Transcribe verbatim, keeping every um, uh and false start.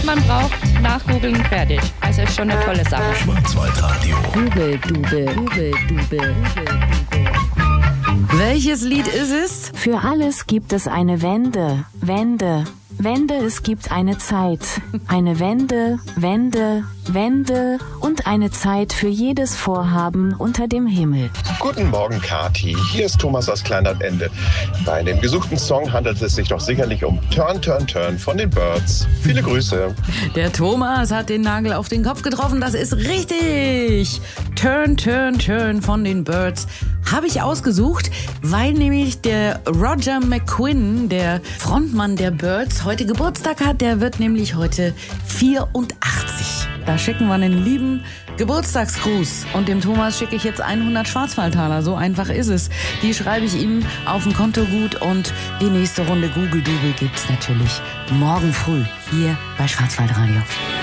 was man braucht, nachgoogeln, fertig. Also ist schon eine tolle Sache. Schwarzwaldradio. Google, Dube, Google, Dube, Welches Lied ist es? Für alles gibt es eine Wende, Wende, Wende, es gibt eine Zeit. Eine Wende, Wende, Wende und eine Zeit für jedes Vorhaben unter dem Himmel. Guten Morgen, Kati. Hier ist Thomas aus Kleinert-Ende. Bei dem gesuchten Song handelt es sich doch sicherlich um Turn, Turn, Turn von den Byrds. Viele Grüße. Der Thomas hat den Nagel auf den Kopf getroffen. Das ist richtig. Turn, Turn, Turn von den Byrds habe ich ausgesucht, weil nämlich der Roger McGuinn, der Frontmann der Byrds, heute Geburtstag hat. Der wird nämlich heute vierundachtzig. Da schicken wir einen lieben Geburtstagsgruß. Und dem Thomas schicke ich jetzt hundert Schwarzwaldtaler. So einfach ist es. Die schreibe ich ihm auf ein Kontogut. Und die nächste Runde Google Double gibt's natürlich morgen früh hier bei Schwarzwaldradio.